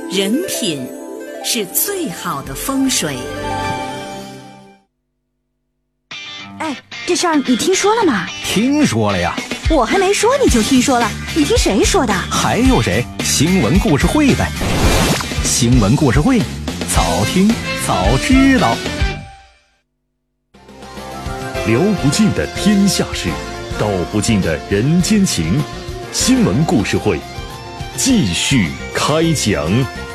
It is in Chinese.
人品是最好的风水。 哎，这事儿你听说了吗？ 听说了呀。 我还没说你就听说了，你听谁说的？ 还有谁？新闻故事会呗。新闻故事会，早听早知道。 聊不尽的天下事，道不尽的人间情。新闻故事会，继续开讲。